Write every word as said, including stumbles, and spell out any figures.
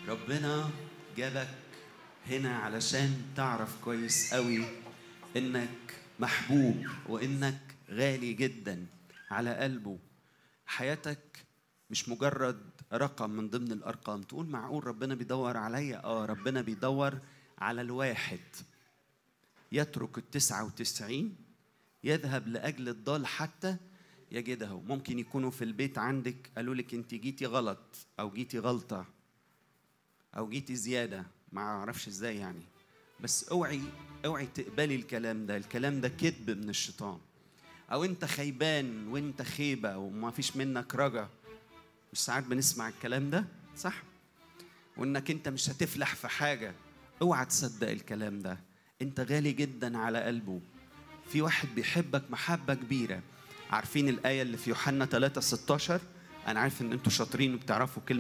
ربنا جابك هنا علشان تعرف كويس قوي إنك محبوب وإنك غالي جدا على قلبه. حياتك مش مجرد رقم من ضمن الأرقام. تقول معقول ربنا بيدور عليا؟ آه ربنا بيدور على الواحد يترك التسعة وتسعين يذهب لأجل الضال حتى يجده. ممكن يكونوا في البيت عندك قالوا لك انت جيتي غلط أو جيتي غلطة أو جيتي زيادة، ما أعرفش إزاي يعني، بس اوعي اوعي تقبلي الكلام ده. الكلام ده كذب من الشيطان. أو أنت خيبان وأنت خيبة وما فيش منك رجا. مش ساعات بنسمع الكلام ده صح؟ وإنك أنت مش هتفلح في حاجة. اوعى تصدق الكلام ده. أنت غالي جدا على قلبه. في واحد بيحبك محبة كبيرة. عارفين الآية اللي في يوحنا ثلاثة ستاشر؟ أنا عارف إن أنتوا شاطرين وبتعرفوا كلمة